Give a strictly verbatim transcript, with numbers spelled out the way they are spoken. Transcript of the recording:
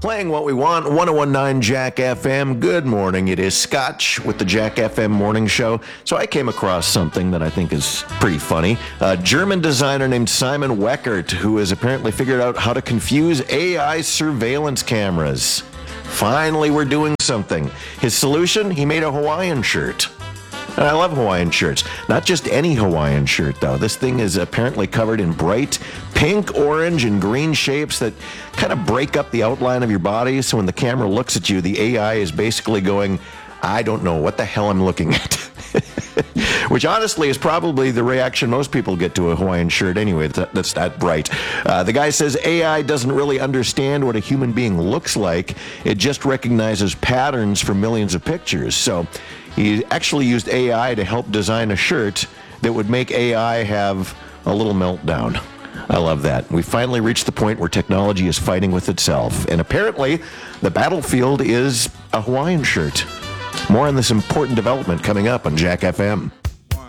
playing what we want, one oh one point nine Jack F M. Good morning, it is Scotch with the Jack F M Morning Show. So I came across something that I think is pretty funny. A German designer named Simon Weckert, who has apparently figured out how to confuse A I surveillance cameras. Finally, we're doing something. His solution? He made a Hawaiian shirt. And I love Hawaiian shirts. Not just any Hawaiian shirt, though. This thing is apparently covered in bright pink, orange, and green shapes that kind of break up the outline of your body. So when the camera looks at you, the A I is basically going, I don't know what the hell I'm looking at. Which honestly is probably the reaction most people get to a Hawaiian shirt anyway, that's that bright. Uh, the guy says A I doesn't really understand what a human being looks like. It just recognizes patterns from millions of pictures. So he actually used A I to help design a shirt that would make A I have a little meltdown. I love that. We finally reached the point where technology is fighting with itself. And apparently, the battlefield is a Hawaiian shirt. More on this important development coming up on Jack F M.